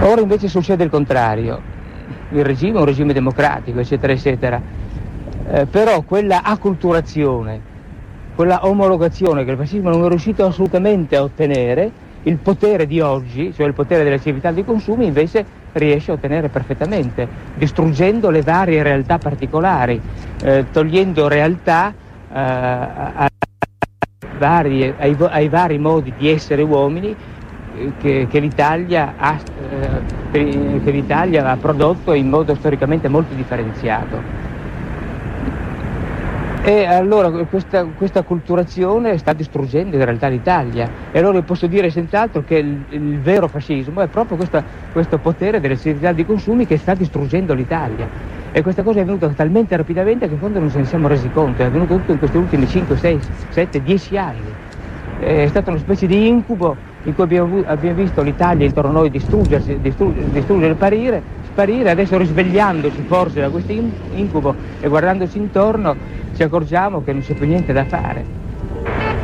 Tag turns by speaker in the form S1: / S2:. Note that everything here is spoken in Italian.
S1: Ora invece succede il contrario, il regime è un regime democratico, eccetera, eccetera, però quella acculturazione, quella omologazione che il fascismo non è riuscito assolutamente a ottenere, il potere di oggi, cioè il potere delle attività di consumo, invece riesce a ottenere perfettamente, distruggendo le varie realtà particolari, togliendo realtà ai vari modi di essere uomini che l'Italia ha prodotto in modo storicamente molto differenziato. E allora questa acculturazione sta distruggendo in realtà l'Italia, e allora io posso dire senz'altro che il vero fascismo è proprio questo potere delle attività di consumi che sta distruggendo l'Italia, e questa cosa è avvenuta talmente rapidamente che in fondo non se ne siamo resi conto, è avvenuto tutto in questi ultimi 5, 6, 7, 10 anni. È stata una specie di incubo in cui abbiamo visto l'Italia intorno a noi distruggere, sparire, adesso risvegliandoci forse da questo incubo e guardandoci intorno ci accorgiamo che non c'è più niente da fare.